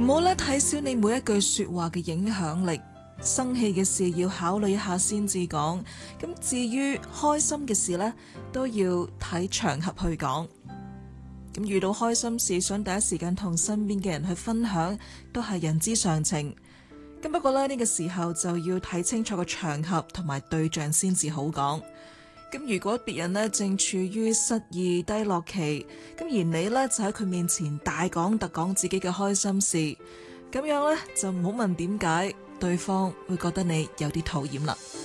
唔好咧睇小你每一句說話嘅影響力。生氣嘅事要考慮一下先至講，咁至於開心嘅事呢，都要睇場合去講。咁遇到開心事，想第一時間同身邊嘅人去分享，都係人之常情。咁不過呢個時候就要睇清楚個場合同埋對象先至好講。咁如果別人呢正處於失意低落期，咁而你呢就喺佢面前大講特講自己嘅開心事，咁樣呢就唔好問點解，對方會覺得你有啲討厭啦。